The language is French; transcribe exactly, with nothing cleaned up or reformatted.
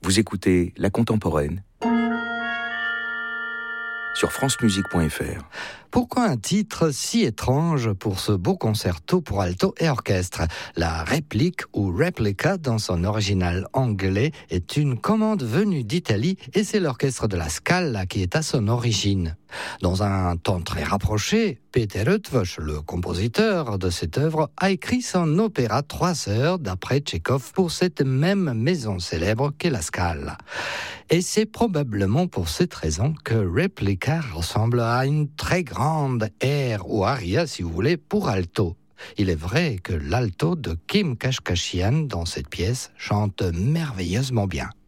Vous écoutez La Contemporaine sur france musique point f r. Pourquoi un titre si étrange pour ce beau concerto pour alto et orchestre ? La réplique ou replica dans son original anglais est une commande venue d'Italie et c'est l'orchestre de la Scala qui est à son origine. Dans un temps très rapproché, Peter Eötvös, le compositeur de cette œuvre, a écrit son opéra Trois heures d'après Tchekhov pour cette même maison célèbre qu'est la Scala. Et c'est probablement pour cette raison que replica ressemble à une très grande air ou aria, si vous voulez, pour alto. Il est vrai que l'alto de Kim Kashkashian dans cette pièce chante merveilleusement bien.